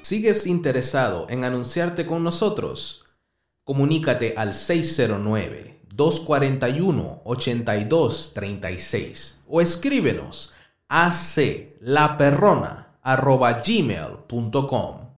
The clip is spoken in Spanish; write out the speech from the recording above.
¿Sigues interesado en anunciarte con nosotros? Comunícate al 609-241-8236 o escríbenos a aclaperrona@gmail.com.